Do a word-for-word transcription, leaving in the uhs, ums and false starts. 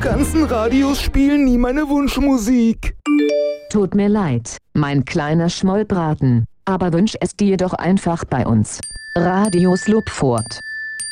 ganzen Radios spielen nie meine Wunschmusik. Tut mir leid, mein kleiner Schmollbraten, aber wünsch es dir doch einfach bei uns. Radio Slupfort.